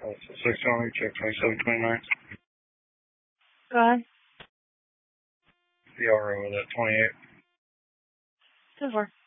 So 620, check 2729. Go ahead. The RO at 28. 2-4.